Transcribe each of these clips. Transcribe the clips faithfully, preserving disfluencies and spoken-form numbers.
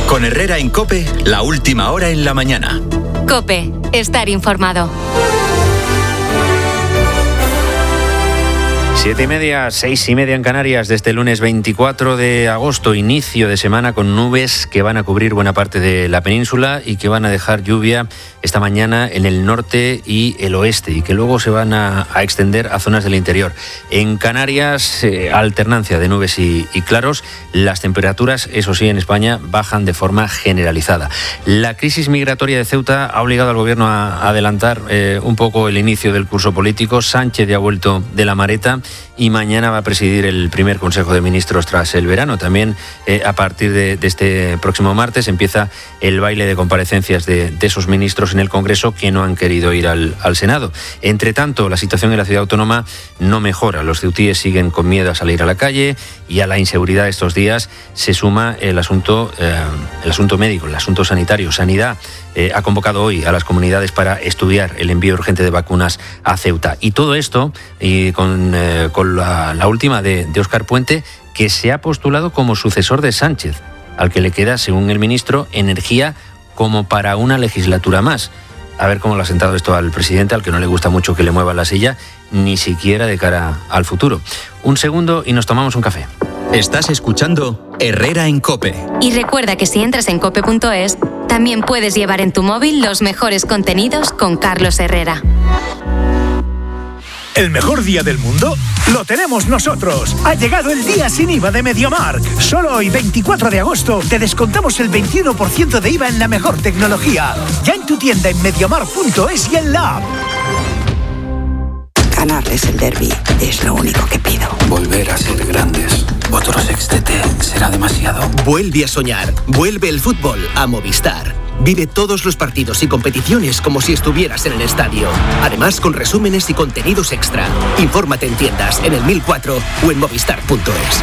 Con Herrera en COPE, la última hora en la mañana. COPE, estar informado. Siete y media, seis y media en Canarias, desde el lunes veinticuatro de agosto, inicio de semana con nubes que van a cubrir buena parte de la península y que van a dejar lluvia esta mañana en el norte y el oeste y que luego se van a, a extender a zonas del interior. En Canarias, eh, alternancia de nubes y, y claros. Las temperaturas, eso sí, en España bajan de forma generalizada. La crisis migratoria de Ceuta ha obligado al gobierno a adelantar eh, un poco el inicio del curso político. Sánchez ya ha vuelto de la Mareta y mañana va a presidir el primer Consejo de Ministros tras el verano. También eh, a partir de, de este próximo martes empieza el baile de comparecencias de, de esos ministros en el Congreso que no han querido ir al, al Senado. Entre tanto, la situación en la ciudad autónoma no mejora. Los ceutíes siguen con miedo a salir a la calle y a la inseguridad de estos días se suma el asunto, eh, el asunto médico, el asunto sanitario. Sanidad eh, ha convocado hoy a las comunidades para estudiar el envío urgente de vacunas a Ceuta. Y todo esto y con... Eh, con la, la última de, de Óscar Puente, que se ha postulado como sucesor de Sánchez, al que le queda, según el ministro, energía como para una legislatura más. A ver cómo lo ha sentado esto al presidente, al que no le gusta mucho que le muevan la silla, ni siquiera de cara al futuro. Un segundo y nos tomamos un café. Estás escuchando Herrera en COPE. Y recuerda que si entras en cope punto es, también puedes llevar en tu móvil los mejores contenidos con Carlos Herrera. ¿El mejor día del mundo? ¡Lo tenemos nosotros! Ha llegado el día sin I V A de MediaMarkt. Solo hoy, veinticuatro de agosto, te descontamos el veintiuno por ciento de I V A en la mejor tecnología. Ya en tu tienda en mediamarkt punto es y en la app. Ganarles el derbi es lo único que pido. Volver a ser grandes. Otro sextete será demasiado. Vuelve a soñar. Vuelve el fútbol a Movistar. Vive todos los partidos y competiciones como si estuvieras en el estadio. Además, con resúmenes y contenidos extra. Infórmate en tiendas, en el mil cuatro o en movistar punto es.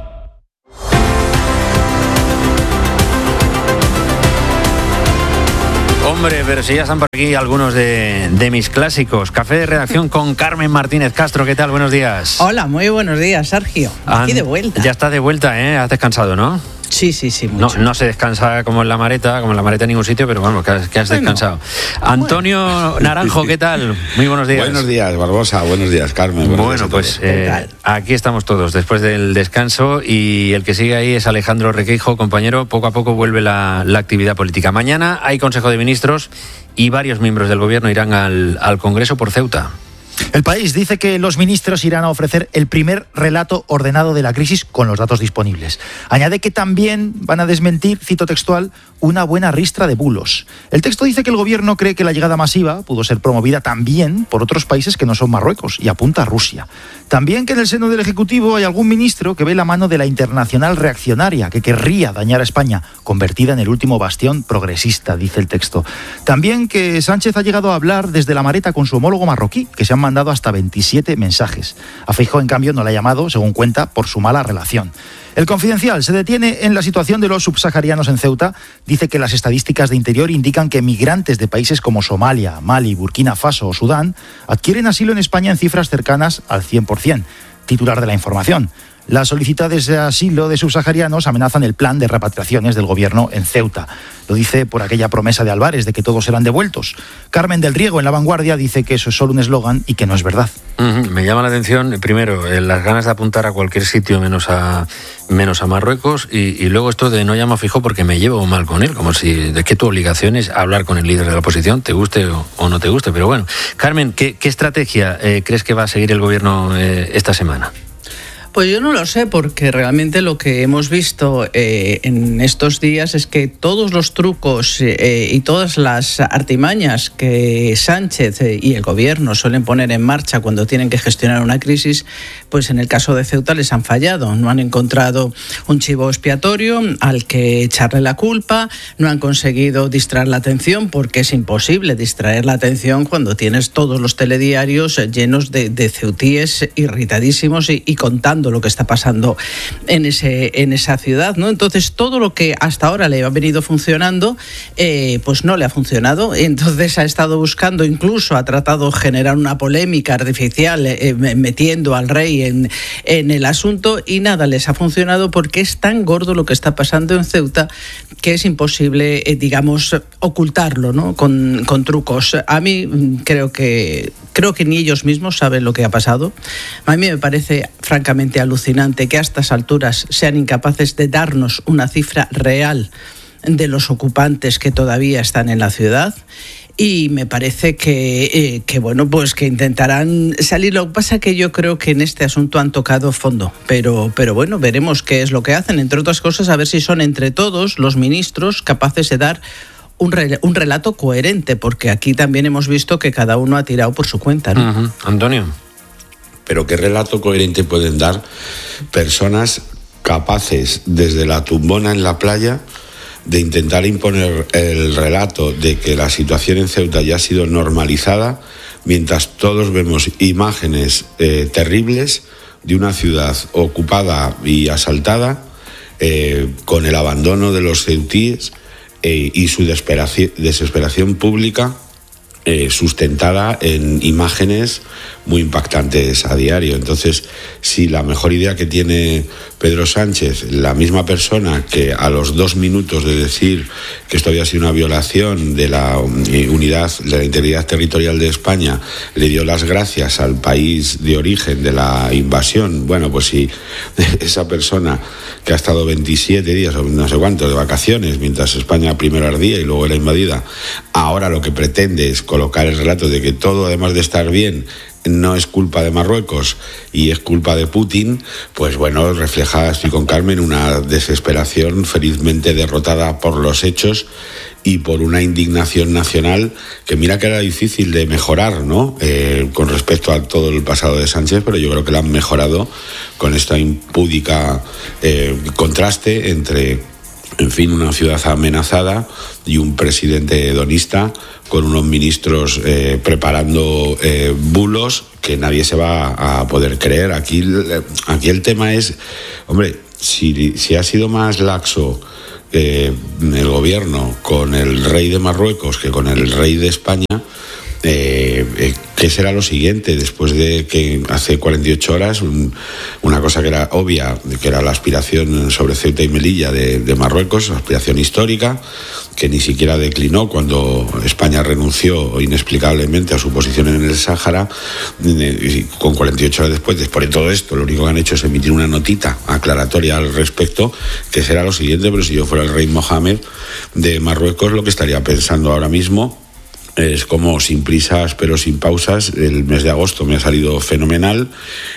Hombre, pero si ya están por aquí algunos de, de mis clásicos. Café de redacción con Carmen Martínez Castro. ¿Qué tal? Buenos días. Hola, muy buenos días, Sergio. Aquí de vuelta. Ya estás de vuelta, ¿eh? Has descansado, ¿no? Sí, sí, sí, mucho. No, no se descansa como en la Mareta, como en la Mareta en ningún sitio, pero bueno, que has, que has bueno, descansado. Antonio bueno. Naranjo, ¿qué tal? Muy buenos días. Buenos días, Barbosa. Buenos días, Carmen. Buenos bueno, días pues eh, aquí estamos todos después del descanso y el que sigue ahí es Alejandro Requeijo, compañero. Poco a poco vuelve la, la actividad política. Mañana hay Consejo de Ministros y varios miembros del Gobierno irán al, al Congreso por Ceuta. El País dice que los ministros irán a ofrecer el primer relato ordenado de la crisis con los datos disponibles. Añade que también van a desmentir, cito textual, una buena ristra de bulos. El texto dice que el gobierno cree que la llegada masiva pudo ser promovida también por otros países que no son Marruecos y apunta a Rusia. También que en el seno del Ejecutivo hay algún ministro que ve la mano de la internacional reaccionaria que querría dañar a España, convertida en el último bastión progresista, dice el texto. También que Sánchez ha llegado a hablar desde la Mareta con su homólogo marroquí, que se han mandado hasta veintisiete mensajes. A Feijóo, en cambio, no le ha llamado, según cuenta, por su mala relación. El Confidencial se detiene en la situación de los subsaharianos en Ceuta. Dice que las estadísticas de Interior indican que migrantes de países como Somalia, Mali, Burkina Faso o Sudán adquieren asilo en España en cifras cercanas al cien por ciento. Titular de la información. Las solicitudes de asilo de subsaharianos amenazan el plan de repatriaciones del gobierno en Ceuta. Lo dice por aquella promesa de Álvarez de que todos serán devueltos. Carmen del Riego, en La Vanguardia, dice que eso es solo un eslogan y que no es verdad. Uh-huh. Me llama la atención, primero, eh, las ganas de apuntar a cualquier sitio menos a menos a Marruecos y, y luego esto de no llamo a Feijóo porque me llevo mal con él, como si de que tu obligación es hablar con el líder de la oposición, te guste o, o no te guste. Pero bueno, Carmen, ¿qué, qué estrategia eh, crees que va a seguir el gobierno eh, esta semana? Pues yo no lo sé, porque realmente lo que hemos visto eh, en estos días es que todos los trucos eh, y todas las artimañas que Sánchez y el gobierno suelen poner en marcha cuando tienen que gestionar una crisis, pues en el caso de Ceuta les han fallado. No han encontrado un chivo expiatorio al que echarle la culpa, no han conseguido distraer la atención, porque es imposible distraer la atención cuando tienes todos los telediarios llenos de, de ceutíes irritadísimos y, y contando observando lo que está pasando en ese en esa ciudad, ¿no? Entonces todo lo que hasta ahora le ha venido funcionando, eh, pues no le ha funcionado. Entonces ha estado buscando, incluso ha tratado de generar una polémica artificial, eh, metiendo al rey en, en el asunto, y nada les ha funcionado, porque es tan gordo lo que está pasando en Ceuta que es imposible, eh, digamos, ocultarlo, ¿no? Con, con trucos. A mí creo que creo que ni ellos mismos saben lo que ha pasado. A mí me parece francamente alucinante que a estas alturas sean incapaces de darnos una cifra real de los ocupantes que todavía están en la ciudad. Y me parece que, eh, que bueno, pues que intentarán salir. Lo que pasa es que yo creo que en este asunto han tocado fondo, pero, pero bueno, veremos qué es lo que hacen. Entre otras cosas, a ver si son entre todos los ministros capaces de dar un, re, un relato coherente, porque aquí también hemos visto que cada uno ha tirado por su cuenta, ¿no? Uh-huh. Antonio. Pero ¿qué relato coherente pueden dar personas capaces desde la tumbona en la playa de intentar imponer el relato de que la situación en Ceuta ya ha sido normalizada, mientras todos vemos imágenes eh, terribles de una ciudad ocupada y asaltada, eh, con el abandono de los ceutíes eh, y su desesperación, desesperación pública eh, sustentada en imágenes muy impactantes a diario? Entonces, si la mejor idea que tiene Pedro Sánchez, la misma persona que a los dos minutos de decir que esto había sido una violación de la unidad, de la integridad territorial de España, le dio las gracias al país de origen de la invasión, bueno, pues si esa persona que ha estado veintisiete días o no sé cuántos de vacaciones, mientras España primero ardía y luego era invadida, ahora lo que pretende es colocar el relato de que todo, además de estar bien, no es culpa de Marruecos y es culpa de Putin, pues bueno, refleja, estoy con Carmen, una desesperación felizmente derrotada por los hechos y por una indignación nacional que mira que era difícil de mejorar, ¿no? Eh, con respecto a todo el pasado de Sánchez, pero yo creo que la han mejorado con esta impúdica eh, contraste entre, en fin, una ciudad amenazada y un presidente hedonista con unos ministros eh, preparando eh, bulos que nadie se va a poder creer. Aquí, aquí el tema es, hombre, si, si ha sido más laxo eh, el gobierno con el rey de Marruecos que con el rey de España, Eh, eh, ¿qué será lo siguiente? Después de que hace cuarenta y ocho horas un, una cosa que era obvia, que era la aspiración sobre Ceuta y Melilla de, de Marruecos, aspiración histórica, que ni siquiera declinó cuando España renunció inexplicablemente a su posición en el Sáhara, eh, con cuarenta y ocho horas después, después de todo esto, lo único que han hecho es emitir una notita aclaratoria al respecto, que será lo siguiente. Pero si yo fuera el rey Mohamed de Marruecos, lo que estaría pensando ahora mismo es como, sin prisas pero sin pausas, el mes de agosto me ha salido fenomenal,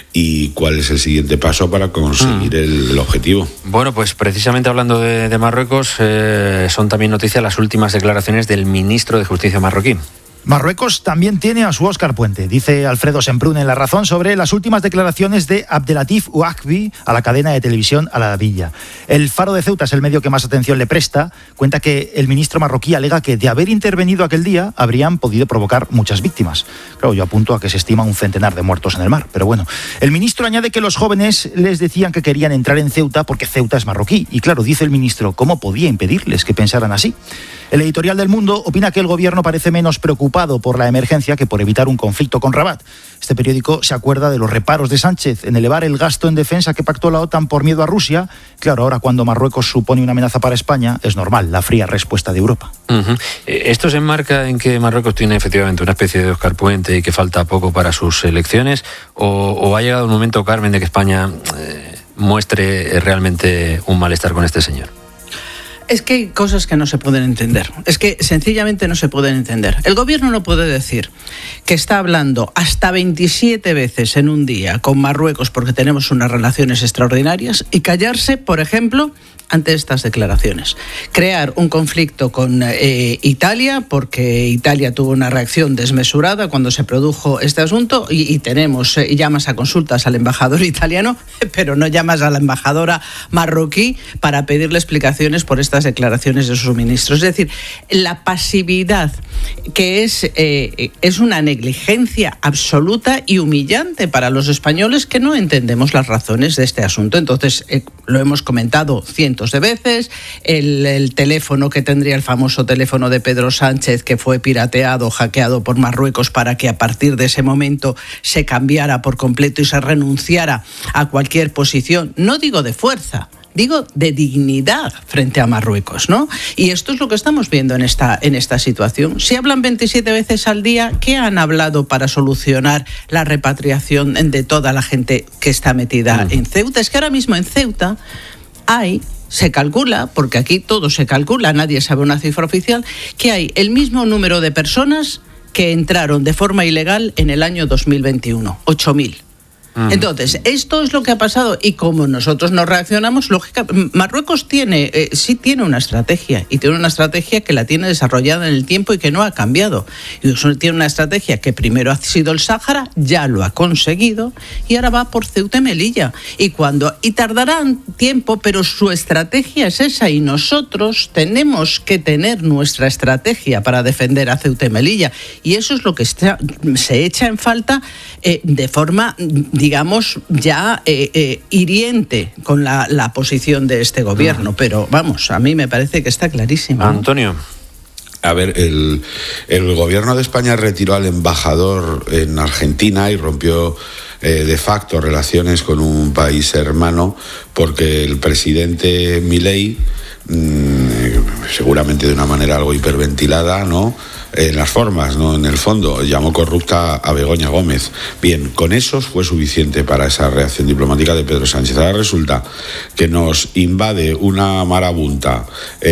y cuál es el siguiente paso para conseguir mm. el, el objetivo. Bueno, pues precisamente hablando de, de Marruecos, eh, son también noticias las últimas declaraciones del ministro de Justicia marroquí. Marruecos también tiene a su Óscar Puente, dice Alfredo Semprún en La Razón sobre las últimas declaraciones de Abdelatif Ouakbi a la cadena de televisión Al Arabiya. El Faro de Ceuta es el medio que más atención le presta. Cuenta que el ministro marroquí alega que de haber intervenido aquel día habrían podido provocar muchas víctimas. Claro, yo apunto a que se estima un centenar de muertos en el mar, pero bueno. El ministro añade que los jóvenes les decían que querían entrar en Ceuta porque Ceuta es marroquí. Y claro, dice el ministro, ¿cómo podía impedirles que pensaran así? El editorial del Mundo opina que el gobierno parece menos preocupado por la emergencia que por evitar un conflicto con Rabat. Este periódico se acuerda de los reparos de Sánchez en elevar el gasto en defensa que pactó la OTAN por miedo a Rusia. Claro, ahora cuando Marruecos supone una amenaza para España, es normal la fría respuesta de Europa. Uh-huh. ¿Esto se enmarca en que Marruecos tiene efectivamente una especie de Óscar Puente y que falta poco para sus elecciones? ¿O, o ha llegado un momento, Carmen, de que España eh, muestre realmente un malestar con este señor? Es que hay cosas que no se pueden entender. Es que sencillamente no se pueden entender. El gobierno no puede decir que está hablando hasta veintisiete veces en un día con Marruecos porque tenemos unas relaciones extraordinarias y callarse, por ejemplo, ante estas declaraciones. Crear un conflicto con eh, Italia porque Italia tuvo una reacción desmesurada cuando se produjo este asunto y, y tenemos eh, llamas a consultas al embajador italiano, pero no llamas a la embajadora marroquí para pedirle explicaciones por esta estas declaraciones de sus ministros. Es decir, la pasividad, que es, eh, es una negligencia absoluta y humillante para los españoles que no entendemos las razones de este asunto. Entonces, eh, lo hemos comentado cientos de veces, el, el teléfono que tendría el famoso teléfono de Pedro Sánchez, que fue pirateado, hackeado por Marruecos para que a partir de ese momento se cambiara por completo y se renunciara a cualquier posición, no digo de fuerza, digo de dignidad frente a Marruecos, ¿no? Y esto es lo que estamos viendo en esta, en esta situación. Si hablan veintisiete veces al día, ¿qué han hablado para solucionar la repatriación de toda la gente que está metida uh-huh. en Ceuta? Es que ahora mismo en Ceuta hay... Se calcula, porque aquí todo se calcula, nadie sabe una cifra oficial, que hay el mismo número de personas que entraron de forma ilegal en el año dos mil veintiuno, ocho mil. Entonces, esto es lo que ha pasado y como nosotros no reaccionamos, lógica, Marruecos tiene, eh, sí tiene una estrategia y tiene una estrategia que la tiene desarrollada en el tiempo y que no ha cambiado. Y tiene una estrategia que primero ha sido el Sáhara, ya lo ha conseguido y ahora va por Ceuta y Melilla. Y, cuando, y tardarán tiempo, pero su estrategia es esa y nosotros tenemos que tener nuestra estrategia para defender a Ceuta y Melilla. Y eso es lo que está, se echa en falta eh, de forma... digamos, ya eh, eh, hiriente con la, la posición de este gobierno. Pero, vamos, a mí me parece que está clarísimo, ¿no? Antonio. A ver, el, el gobierno de España retiró al embajador en Argentina y rompió eh, de facto relaciones con un país hermano porque el presidente Milei, mmm, seguramente de una manera algo hiperventilada, ¿no?, en las formas, no en el fondo, llamó corrupta a Begoña Gómez. Bien, con eso fue suficiente para esa reacción diplomática de Pedro Sánchez. Ahora resulta que nos invade una marabunta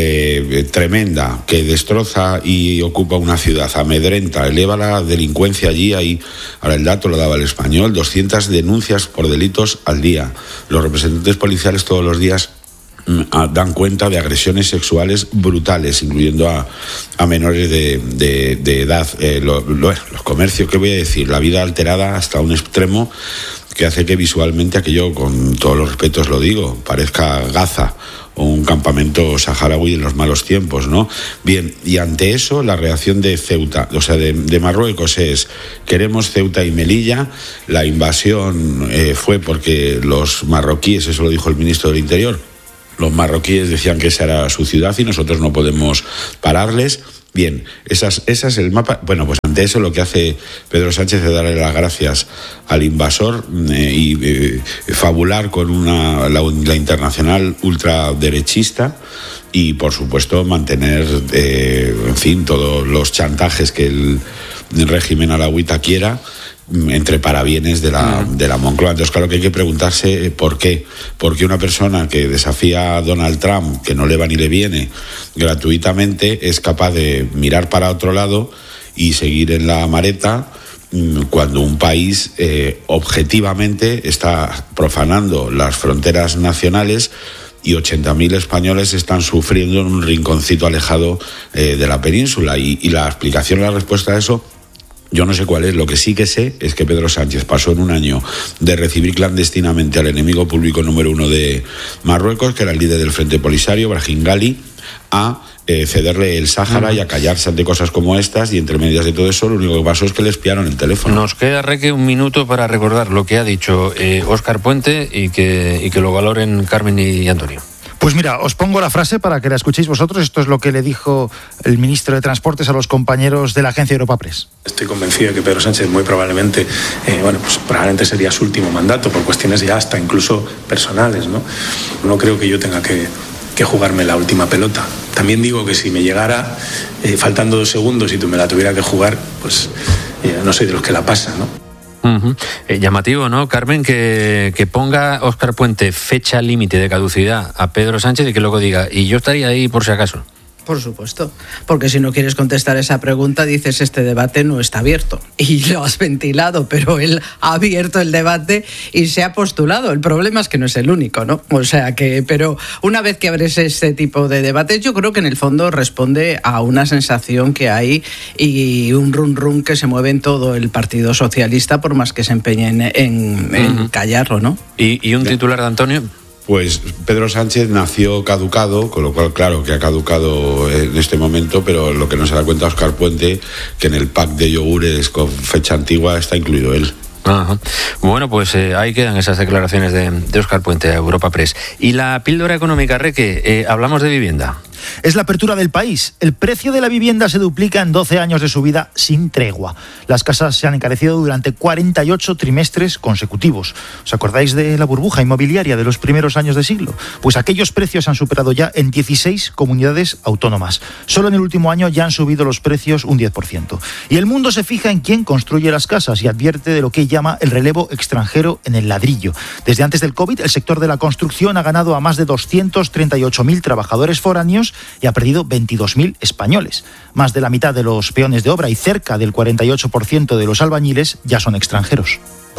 eh, tremenda que destroza y ocupa una ciudad, amedrenta, eleva la delincuencia allí. Ahí, ahora el dato lo daba El Español, doscientas denuncias por delitos al día. Los representantes policiales todos los días dan cuenta de agresiones sexuales brutales, incluyendo a, a menores de, de, de edad. Eh, lo, lo, los comercios, ¿qué voy a decir? La vida alterada hasta un extremo que hace que visualmente aquello, con todos los respetos lo digo, parezca Gaza o un campamento saharaui en los malos tiempos, ¿no? Bien, y ante eso la reacción de Ceuta, o sea, de, de Marruecos es: queremos Ceuta y Melilla. La invasión eh, fue porque los marroquíes, eso lo dijo el ministro del Interior, los marroquíes decían que esa era su ciudad y nosotros no podemos pararles. Bien, esas, ese es el mapa. Bueno, pues ante eso lo que hace Pedro Sánchez es darle las gracias al invasor eh, y eh, fabular con una, la, la internacional ultraderechista y, por supuesto, mantener, eh, en fin, todos los chantajes que el, el régimen alauita quiera, entre parabienes de la, de la Moncloa. Entonces, claro que hay que preguntarse por qué. Porque una persona que desafía a Donald Trump, que no le va ni le viene, gratuitamente, es capaz de mirar para otro lado y seguir en la mareta cuando un país eh, objetivamente está profanando las fronteras nacionales y ochenta mil españoles están sufriendo en un rinconcito alejado eh, de la península. Y, y la explicación, la respuesta a eso, yo no sé cuál es. Lo que sí que sé es que Pedro Sánchez pasó en un año de recibir clandestinamente al enemigo público número uno de Marruecos, que era el líder del Frente Polisario, Brahim Ghali, a eh, cederle el Sáhara y a callarse ante cosas como estas, y entre medias de todo eso lo único que pasó es que le espiaron el teléfono. Nos queda, Reque, un minuto para recordar lo que ha dicho eh, Óscar Puente y que, y que lo valoren Carmen y Antonio. Pues mira, os pongo la frase para que la escuchéis vosotros. Esto es lo que le dijo el ministro de Transportes a los compañeros de la agencia Europa Press. Estoy convencido de que Pedro Sánchez muy probablemente, eh, bueno, pues probablemente sería su último mandato por cuestiones ya hasta incluso personales, ¿no? No creo que yo tenga que, que jugarme la última pelota. También digo que si me llegara eh, faltando dos segundos y tú me la tuviera que jugar, pues eh, no soy de los que la pasa, ¿no? Uh-huh. Eh, llamativo, ¿no, Carmen? Que, que ponga Óscar Puente fecha límite de caducidad a Pedro Sánchez y que luego diga, y yo estaría ahí por si acaso. Por supuesto, porque si no quieres contestar esa pregunta dices este debate no está abierto y lo has ventilado, pero él ha abierto el debate y se ha postulado. El problema es que no es el único, ¿no? O sea que, pero una vez que abres este tipo de debates, yo creo que en el fondo responde a una sensación que hay y un rum rum que se mueve en todo el Partido Socialista, por más que se empeñen en, en uh-huh. callarlo, ¿no? ¿Y, y un titular de Antonio? Pues Pedro Sánchez nació caducado, con lo cual claro que ha caducado en este momento, pero lo que no se da cuenta Óscar Puente, que en el pack de yogures con fecha antigua está incluido él. Ajá. Bueno, pues eh, ahí quedan esas declaraciones de, de Óscar Puente a Europa Press. Y la píldora económica, Reque, eh, hablamos de vivienda. Es la apertura del país. El precio de la vivienda se duplica en doce años de subida sin tregua. Las casas se han encarecido durante cuarenta y ocho trimestres consecutivos. ¿Os acordáis de la burbuja inmobiliaria de los primeros años del siglo? Pues aquellos precios han superado ya en dieciséis comunidades autónomas. Solo en el último año ya han subido los precios un diez por ciento. Y el mundo se fija en quién construye las casas y advierte de lo que llama el relevo extranjero en el ladrillo. Desde antes del COVID, el sector de la construcción ha ganado a más de doscientos treinta y ocho mil trabajadores foráneos y ha perdido veintidós mil españoles. Más de la mitad de los peones de obra y cerca del cuarenta y ocho por ciento de los albañiles ya son extranjeros.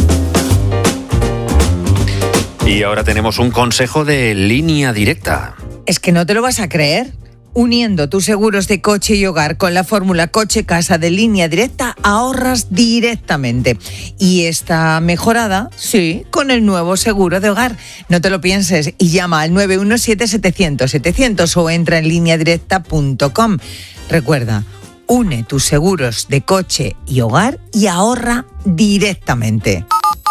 Y ahora tenemos un consejo de Línea Directa. Es que no te lo vas a creer. Uniendo tus seguros de coche y hogar con la fórmula coche-casa de Línea Directa, ahorras directamente. Y está mejorada, sí, con el nuevo seguro de hogar. No te lo pienses y llama al nueve uno siete, setecientos, setecientos o entra en línea directa punto com. Recuerda, une tus seguros de coche y hogar y ahorra directamente.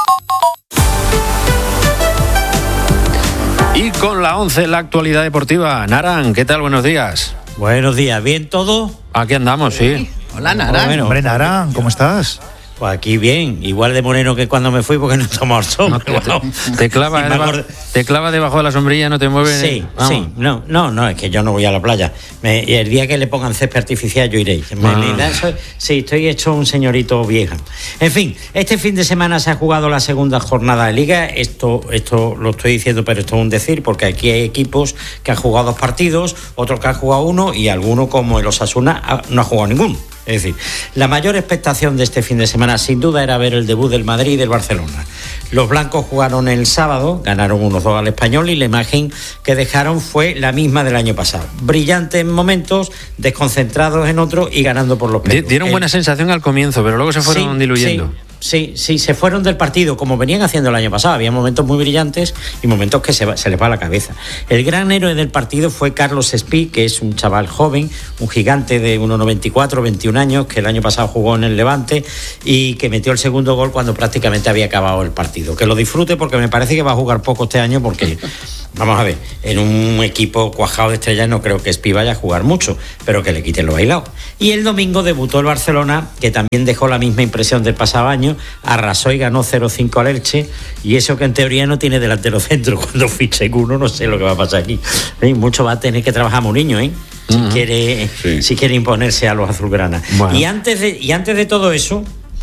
Y con la once, la actualidad deportiva. Naran, ¿qué tal? Buenos días. Buenos días, ¿bien todo? Aquí andamos, sí. Hola, Naran. Bueno, hombre, Naran, ¿cómo estás? Pues aquí bien, igual de moreno que cuando me fui porque no he tomado el sol. No, te, te, te, clava sí, debajo, te clava debajo de la sombrilla, no te mueves. Sí, vamos. sí, no, no, no, es que yo no voy a la playa. Me, el día que le pongan césped artificial yo iré. Me, ah. me eso, sí, estoy hecho un señorito viejo. En fin, este fin de semana se ha jugado la segunda jornada de Liga. Esto, esto lo estoy diciendo, pero esto es un decir, porque aquí hay equipos que han jugado dos partidos, otros que han jugado uno y alguno como el Osasuna no ha jugado ninguno. Es decir, la mayor expectación de este fin de semana sin duda era ver el debut del Madrid y del Barcelona. Los blancos jugaron el sábado, ganaron uno dos al Español y la imagen que dejaron fue la misma del año pasado. Brillantes en momentos, desconcentrados en otros y ganando por los pelos. Dieron buena el... sensación al comienzo, pero luego se fueron sí, diluyendo. Sí. Sí, sí, se fueron del partido como venían haciendo el año pasado. Había momentos muy brillantes y momentos que se, va, se les va a la cabeza. El gran héroe del partido fue Carlos Espí, que es un chaval joven, un gigante de uno noventa y cuatro, veintiún años, que el año pasado jugó en el Levante y que metió el segundo gol cuando prácticamente había acabado el partido. Que lo disfrute porque me parece que va a jugar poco este año porque... Vamos a ver, en un equipo cuajado de estrellas no creo que Espí vaya a jugar mucho, pero que le quiten lo bailado. Y el domingo debutó el Barcelona, que también dejó la misma impresión del pasado año, arrasó y ganó cero cinco al Elche, y eso que en teoría no tiene delantero centro. Cuando fiche uno no sé lo que va a pasar aquí. ¿Eh? Mucho va a tener que trabajar Mourinho, ¿eh? Si, uh-huh. quiere, sí. si quiere imponerse a los azulgranas. Bueno. Y, antes de, y antes de todo eso,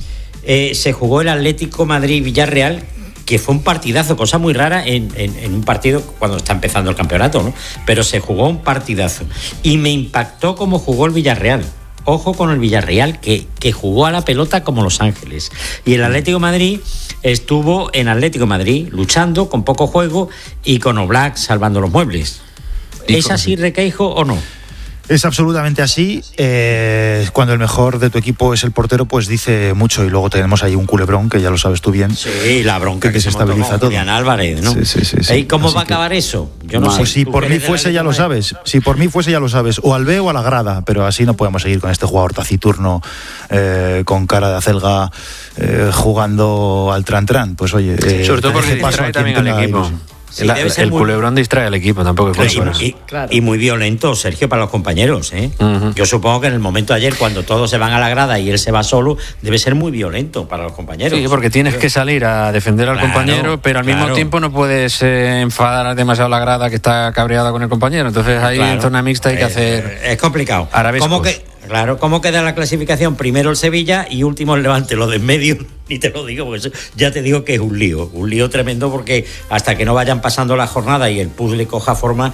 eh, se jugó el Atlético Madrid-Villarreal, que fue un partidazo, cosa muy rara en, en, en un partido cuando está empezando el campeonato, ¿no? Pero se jugó un partidazo y me impactó cómo jugó el Villarreal. Ojo con el Villarreal, que, que jugó a la pelota como Los Ángeles. Y el Atlético de Madrid estuvo en Atlético de Madrid luchando con poco juego y con Oblak salvando los muebles. ¿Es así, Requeijo, o no? Es absolutamente así. Eh, cuando el mejor de tu equipo es el portero, pues dice mucho. Y luego tenemos ahí un culebrón, que ya lo sabes tú bien. Sí, la bronca que, que se estabiliza todo. Julián Álvarez, ¿no? Sí, sí, sí, sí. ¿Y cómo así va a acabar que... eso? Yo no pues sé. Si por mí fuese, ya lo sabes. Si por mí fuese, ya lo sabes. O al B o a la grada. Pero así no podemos seguir con este jugador taciturno, eh, con cara de acelga, eh, jugando al tran-tran. Pues oye... Eh, sobre todo porque distrae también al equipo. Sí, la, el muy... culebrón distrae al equipo, tampoco es claro, y, y, claro. y muy violento, Sergio, para los compañeros, ¿eh? Uh-huh. Yo supongo que en el momento de ayer, cuando todos se van a la grada y él se va solo, debe ser muy violento para los compañeros. Sí, porque tienes que salir a defender al claro, compañero, pero al claro. mismo tiempo no puedes eh, enfadar demasiado la grada que está cabreada con el compañero. Entonces ahí claro. en zona mixta hay que hacer... Es complicado. Arabescos. ¿Cómo que... Claro, ¿cómo queda la clasificación? Primero el Sevilla y último el Levante. Lo de en medio, ni te lo digo, porque ya te digo que es un lío. Un lío tremendo porque hasta que no vayan pasando la jornada y el puzzle coja forma,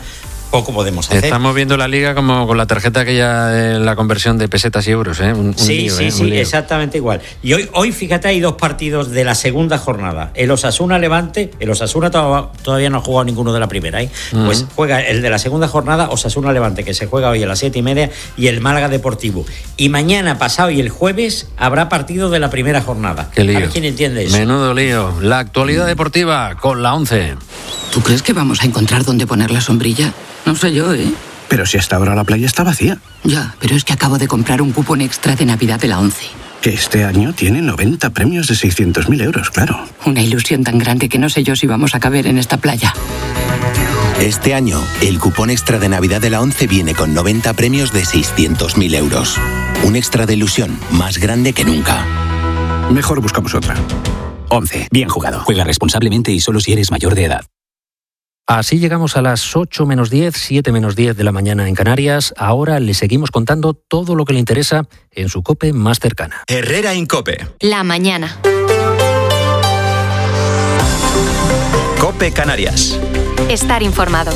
poco podemos hacer. Estamos viendo la liga como con la tarjeta aquella de la conversión de pesetas y euros, ¿eh? Un, un sí, lío, sí, ¿eh? sí, Un lío. exactamente igual. Y hoy, hoy, fíjate, hay dos partidos de la segunda jornada. El Osasuna-Levante, el Osasuna to- todavía no ha jugado ninguno de la primera, ¿eh? Uh-huh. Pues juega el de la segunda jornada, Osasuna-Levante, que se juega hoy a las siete y media, y el Málaga Deportivo. Y mañana, pasado y el jueves, habrá partido de la primera jornada. Qué lío. A ver quién entiende eso. Menudo lío. La actualidad deportiva con la once. ¿Tú crees que vamos a encontrar dónde poner la sombrilla? No sé yo, ¿eh? Pero si hasta ahora la playa está vacía. Ya, pero es que acabo de comprar un cupón extra de Navidad de la once. Que este año tiene noventa premios de seiscientos mil euros, claro. Una ilusión tan grande que no sé yo si vamos a caber en esta playa. Este año, el cupón extra de Navidad de la once viene con noventa premios de seiscientos mil euros. Un extra de ilusión más grande que nunca. Mejor buscamos otra. once. Bien jugado. Juega responsablemente y solo si eres mayor de edad. Así llegamos a las ocho menos diez, siete menos diez de la mañana en Canarias. Ahora le seguimos contando todo lo que le interesa en su COPE más cercana. Herrera en COPE. La mañana. COPE Canarias. Estar informado.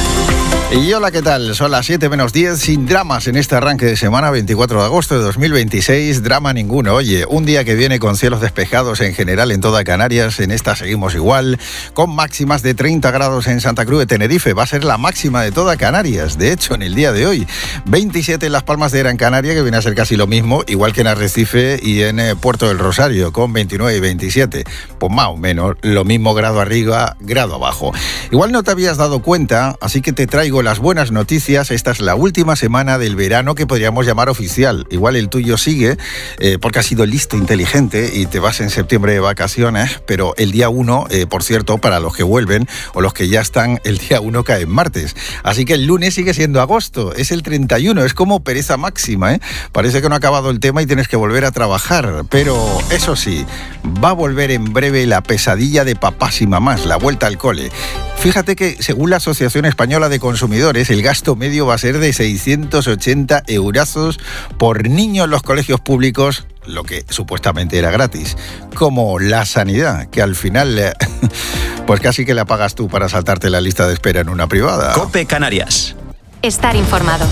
Y hola, ¿qué tal? Son las siete menos diez, sin dramas en este arranque de semana, veinticuatro de agosto de dos mil veintiséis, drama ninguno. Oye, un día que viene con cielos despejados en general en toda Canarias, en esta seguimos igual, con máximas de treinta grados en Santa Cruz de Tenerife, va a ser la máxima de toda Canarias, de hecho, en el día de hoy. veintisiete en Las Palmas de Gran Canaria, que viene a ser casi lo mismo, igual que en Arrecife y en eh, Puerto del Rosario, con veintinueve y veintisiete. Pues más o menos, lo mismo grado arriba, grado abajo. Igual no te habías dado cuenta, así que te traigo las buenas noticias. Esta es la última semana del verano que podríamos llamar oficial. Igual el tuyo sigue, eh, porque has sido listo, inteligente y te vas en septiembre de vacaciones, pero el día uno, eh, por cierto, para los que vuelven o los que ya están, el día uno cae en martes. Así que el lunes sigue siendo agosto, es el treinta y uno, es como pereza máxima, ¿eh? Parece que no ha acabado el tema y tienes que volver a trabajar, pero eso sí, va a volver en breve la pesadilla de papás y mamás, la vuelta al cole. Fíjate que, según la Asociación Española de Consumidores, el gasto medio va a ser de seiscientos ochenta eurazos por niño en los colegios públicos, lo que supuestamente era gratis, como la sanidad, que al final, pues casi que la pagas tú para saltarte la lista de espera en una privada. COPE Canarias. Estar informado.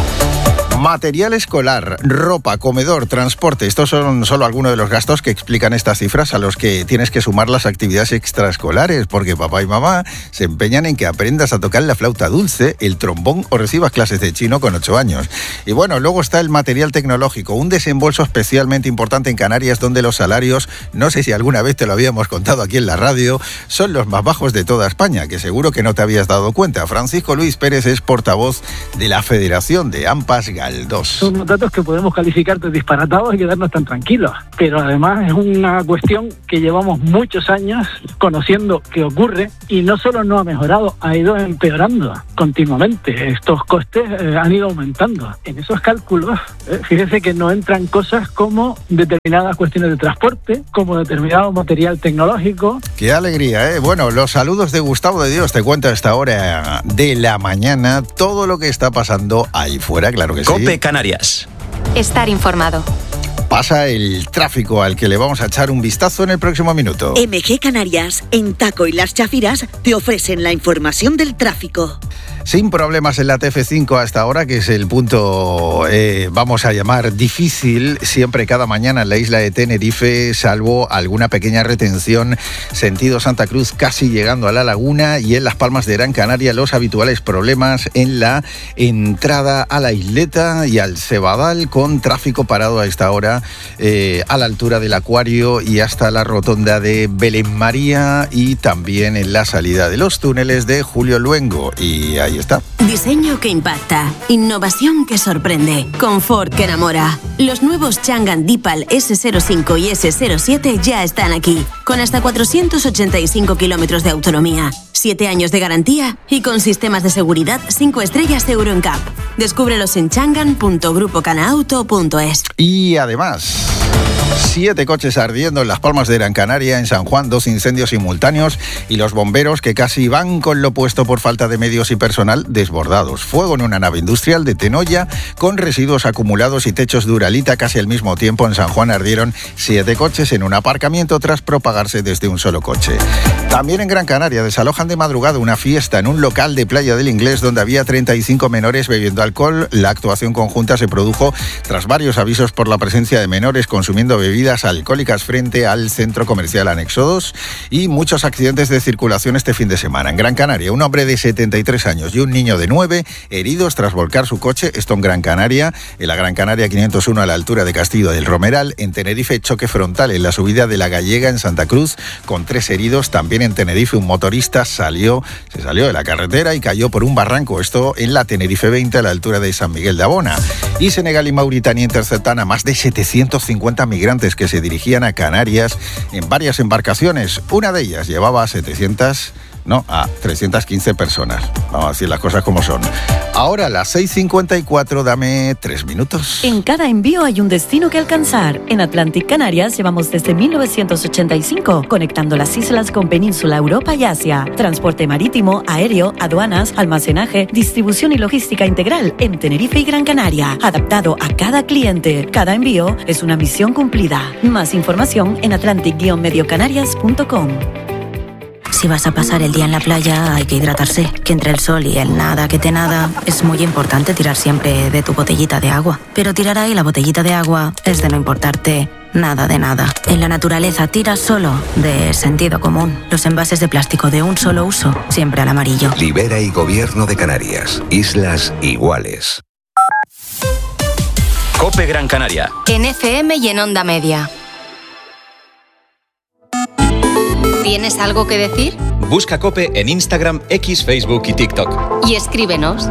Material escolar, ropa, comedor, transporte. Estos son solo algunos de los gastos que explican estas cifras a los que tienes que sumar las actividades extraescolares, porque papá y mamá se empeñan en que aprendas a tocar la flauta dulce, el trombón o recibas clases de chino con ocho años. Y bueno, luego está el material tecnológico, un desembolso especialmente importante en Canarias, donde los salarios, no sé si alguna vez te lo habíamos contado aquí en la radio, son los más bajos de toda España, que seguro que no te habías dado cuenta. Francisco Luis Pérez es portavoz de la Federación de AMPAs Galdós. Son unos datos que podemos calificar de disparatados y quedarnos tan tranquilos, pero además es una cuestión que llevamos muchos años conociendo que ocurre y no solo no ha mejorado, ha ido empeorando continuamente. Estos costes eh, han ido aumentando. En esos cálculos, eh, fíjese que no entran cosas como determinadas cuestiones de transporte, como determinado material tecnológico. ¡Qué alegría, eh! Bueno, los saludos de Gustavo de Dios te cuento a esta hora de la mañana todo lo que está pasando ahí fuera, claro que sí. COPE Canarias. Estar informado. Pasa el tráfico al que le vamos a echar un vistazo en el próximo minuto. M G Canarias, en Taco y Las Chafiras, te ofrecen la información del tráfico. Sin problemas en la T F cinco hasta ahora, que es el punto, eh, vamos a llamar, difícil, siempre cada mañana en la isla de Tenerife, salvo alguna pequeña retención, sentido Santa Cruz, casi llegando a la laguna, y en Las Palmas de Gran Canaria los habituales problemas en la entrada a la isleta y al Cebadal, con tráfico parado a esta hora eh, a la altura del Acuario y hasta la rotonda de Belén María, y también en la salida de los túneles de Julio Luengo. Y ahí está. Diseño que impacta, innovación que sorprende, confort que enamora. Los nuevos Changan Deepal ese cero cinco y ese cero siete ya están aquí, con hasta cuatrocientos ochenta y cinco kilómetros de autonomía, siete años de garantía y con sistemas de seguridad cinco estrellas Euro N C A P. Descúbrelos en changan punto grupo canaauto punto es. Y además... Siete coches ardiendo en Las Palmas de Gran Canaria, en San Juan, dos incendios simultáneos y los bomberos que casi van con lo puesto por falta de medios y personal desbordados. Fuego en una nave industrial de Tenoya con residuos acumulados y techos de Uralita. Casi al mismo tiempo en San Juan ardieron siete coches en un aparcamiento tras propagarse desde un solo coche. También en Gran Canaria desalojan de madrugada una fiesta en un local de Playa del Inglés donde había treinta y cinco menores bebiendo alcohol. La actuación conjunta se produjo tras varios avisos por la presencia de menores consumiendo bebidas alcohólicas frente al centro comercial Anexo dos y muchos accidentes de circulación este fin de semana. En Gran Canaria, un hombre de setenta y tres años y un niño de nueve heridos tras volcar su coche. Esto en Gran Canaria, en la Gran Canaria quinientos uno a la altura de Castillo del Romeral. En Tenerife, choque frontal en la subida de la Gallega en Santa Cruz con tres heridos. También en Tenerife, un motorista salió, se salió de la carretera y cayó por un barranco. Esto en la Tenerife veinte a la altura de San Miguel de Abona. Y Senegal y Mauritania interceptan a más de setecientos cincuenta migrantes que se dirigían a Canarias en varias embarcaciones. Una de ellas llevaba a setecientas, no, a trescientas quince personas. Vamos a decir las cosas como son. Ahora a las seis cincuenta y cuatro, dame tres minutos. En cada envío hay un destino que alcanzar. En Atlantic Canarias llevamos desde mil novecientos ochenta y cinco conectando las islas con Península, Europa y Asia. Transporte marítimo, aéreo, aduanas, almacenaje, distribución y logística integral en Tenerife y Gran Canaria. Adaptado a cada cliente. Cada envío es una misión cumplida. Más información en atlantic guion medio canarias punto com. Si vas a pasar el día en la playa, hay que hidratarse. Que entre el sol y el nada que te nada, es muy importante tirar siempre de tu botellita de agua. Pero tirar ahí la botellita de agua es de no importarte nada de nada. En la naturaleza tira solo de sentido común. Los envases de plástico de un solo uso, siempre al amarillo. Libera y Gobierno de Canarias. Islas iguales. COPE Gran Canaria. En F M y en Onda Media. ¿Tienes algo que decir? Busca COPE en Instagram, X, Facebook y TikTok. Y escríbenos.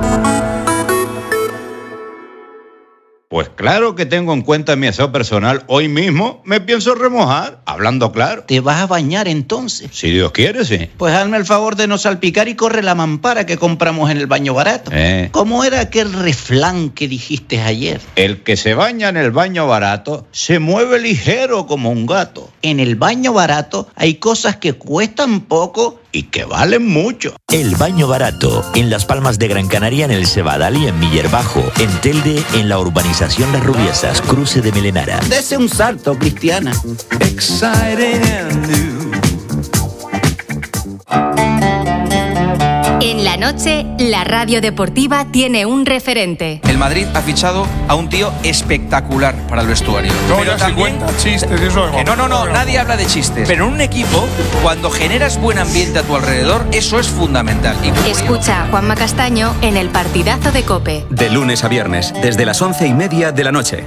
Pues claro que tengo en cuenta mi aseo personal. Hoy mismo me pienso remojar, hablando claro. ¿Te vas a bañar entonces? Si Dios quiere, sí. Pues hazme el favor de no salpicar y corre la mampara que compramos en el baño barato. Eh. ¿Cómo era aquel refrán que dijiste ayer? El que se baña en el baño barato se mueve ligero como un gato. En el baño barato hay cosas que cuestan poco y que valen mucho. El Baño Barato, en Las Palmas de Gran Canaria, en el Cebadal y en Miller Bajo. En Telde, en la urbanización Las Rubiesas, cruce de Melenara. Dese un salto, Cristiana. Exciting and new. En la noche, la radio deportiva tiene un referente. El Madrid ha fichado a un tío espectacular para el vestuario. No, ya se cuenta chistes, eso es. Que no, no, no, nadie habla de chistes. Pero en un equipo, cuando generas buen ambiente a tu alrededor, eso es fundamental. Y Escucha a Juanma Castaño en el partidazo de COPE. De lunes a viernes, desde las once y media de la noche.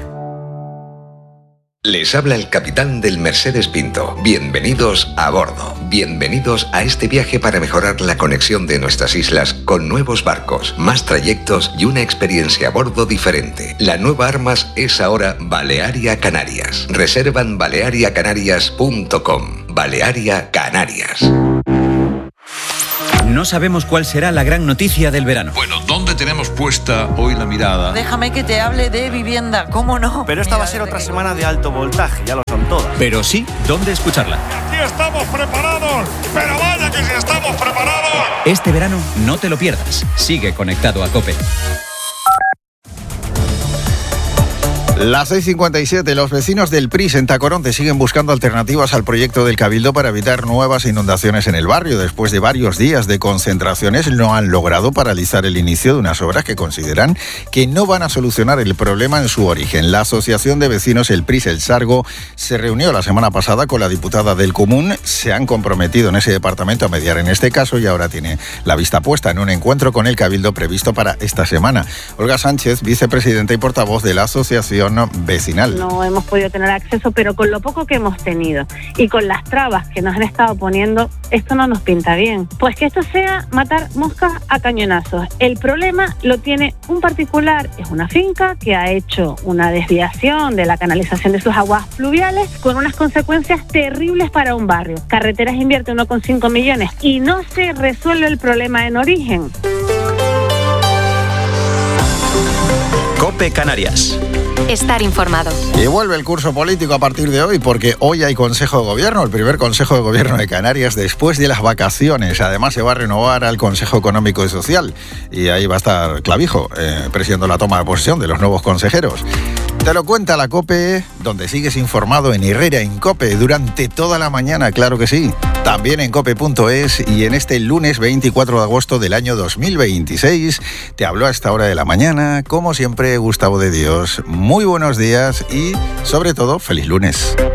Les habla el capitán del Mercedes Pinto. Bienvenidos a bordo. Bienvenidos a este viaje para mejorar la conexión de nuestras islas con nuevos barcos, más trayectos y una experiencia a bordo diferente. La nueva Armas es ahora Balearia Canarias. Reserva en balearia canarias punto com. Balearia Canarias. No sabemos cuál será la gran noticia del verano. Bueno, ¿dónde tenemos puesta hoy la mirada? Déjame que te hable de vivienda, ¿cómo no? Pero esta va a ser otra semana de alto voltaje, ya lo son todas. Pero sí, ¿dónde escucharla? Aquí estamos preparados, pero vaya que si estamos preparados. Este verano no te lo pierdas. Sigue conectado a COPE. Las seis cincuenta y siete, los vecinos del Pris en Tacoronte siguen buscando alternativas al proyecto del Cabildo para evitar nuevas inundaciones en el barrio. Después de varios días de concentraciones, no han logrado paralizar el inicio de unas obras que consideran que no van a solucionar el problema en su origen. La Asociación de Vecinos El Pris El Sargo se reunió la semana pasada con la diputada del Común. Se han comprometido en ese departamento a mediar en este caso y ahora tiene la vista puesta en un encuentro con el Cabildo previsto para esta semana. Olga Sánchez, vicepresidenta y portavoz de la Asociación Vecinal. No hemos podido tener acceso, pero con lo poco que hemos tenido y con las trabas que nos han estado poniendo, esto no nos pinta bien. Pues que esto sea matar moscas a cañonazos. El problema lo tiene un particular, es una finca que ha hecho una desviación de la canalización de sus aguas fluviales con unas consecuencias terribles para un barrio. Carreteras invierte uno coma cinco millones y no se resuelve el problema en origen. COPE Canarias. estar informado. Y vuelve el curso político a partir de hoy, porque hoy hay Consejo de Gobierno, el primer Consejo de Gobierno de Canarias después de las vacaciones. Además se va a renovar al Consejo Económico y Social y ahí va a estar Clavijo eh, presidiendo la toma de posesión de los nuevos consejeros. Te lo cuenta la COPE, donde sigues informado en Herrera en COPE durante toda la mañana, claro que sí. También en cope punto es y en este lunes veinticuatro de agosto del año dos mil veintiséis te habló a esta hora de la mañana, como siempre, Gustavo de Dios. Muy buenos días y, sobre todo, feliz lunes.